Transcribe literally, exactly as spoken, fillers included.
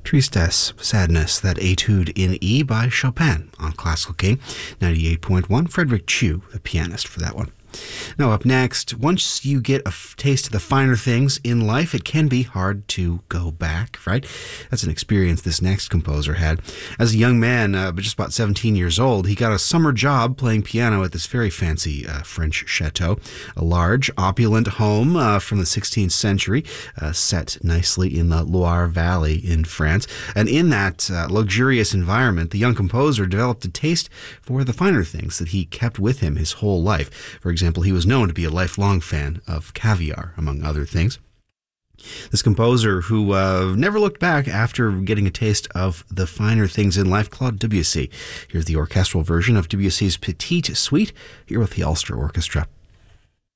Tristesse, Sadness, that etude in E by Chopin on Classical King. ninety-eight point one, Frederick Chu, the pianist for that one. Now up next, once you get a f- taste of the finer things in life, it can be hard to go back, right? That's an experience this next composer had. As a young man, uh, just about seventeen years old, he got a summer job playing piano at this very fancy uh, French chateau, a large, opulent home uh, from the sixteenth century, uh, set nicely in the Loire Valley in France. And in that uh, luxurious environment, the young composer developed a taste for the finer things that he kept with him his whole life. For example, he was known to be a lifelong fan of caviar, among other things. This composer who uh, never looked back after getting a taste of the finer things in life, Claude Debussy. Here's the orchestral version of Debussy's Petite Suite, here with the Ulster Orchestra.